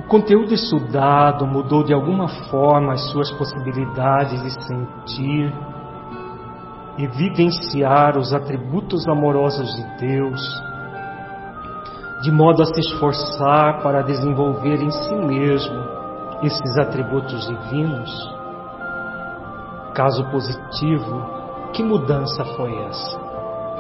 conteúdo estudado mudou de alguma forma as suas possibilidades de sentir e vivenciar os atributos amorosos de Deus, de modo a se esforçar para desenvolver em si mesmo esses atributos divinos? Caso positivo, que mudança foi essa?